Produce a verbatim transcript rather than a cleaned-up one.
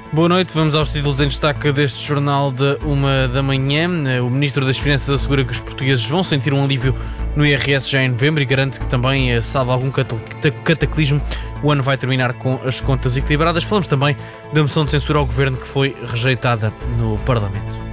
Boa noite, vamos aos títulos em destaque deste jornal de uma da manhã. O Ministro das Finanças assegura que os portugueses vão sentir um alívio no I R S já em novembro e garante que também, salvo algum cataclismo, o ano vai terminar com as contas equilibradas. Falamos também da moção de censura ao Governo que foi rejeitada no Parlamento.